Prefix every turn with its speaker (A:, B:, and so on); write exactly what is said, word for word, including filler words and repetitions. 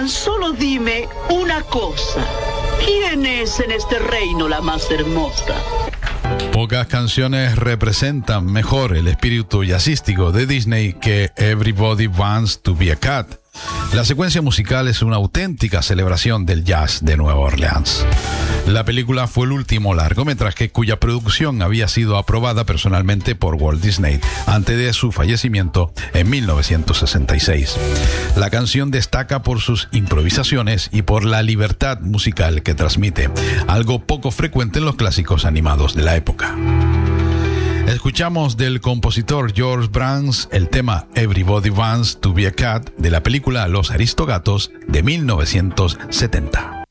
A: Tan solo dime una cosa. ¿Quién es en este reino la más hermosa?
B: Pocas canciones representan mejor el espíritu jazzístico de Disney que Everybody Wants to Be a Cat. La secuencia musical es una auténtica celebración del jazz de Nueva Orleans. La película fue el último largometraje cuya producción había sido aprobada personalmente por Walt Disney antes de su fallecimiento en mil novecientos sesenta y seis. La canción destaca por sus improvisaciones y por la libertad musical que transmite, algo poco frecuente en los clásicos animados de la época. Escuchamos del compositor George Bruns el tema Everybody Wants to Be a Cat de la película Los Aristogatos de mil novecientos setenta.